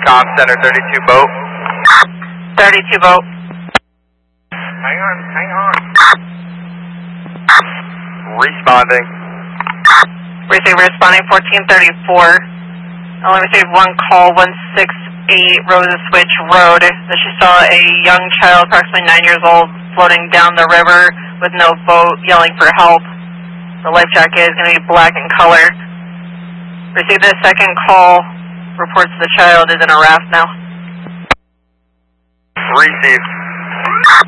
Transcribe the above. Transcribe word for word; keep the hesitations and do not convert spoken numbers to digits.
Com Center, thirty-two boat. thirty-two boat. Hang on, hang on. Responding. Receive responding fourteen thirty-four. Only received one call, one six eight Rosa Switch Road, that she saw a young child, approximately nine years old, floating down the river with no boat, yelling for help. The life jacket is going to be black in color. Received the second call, reports the child is in a raft now. Received.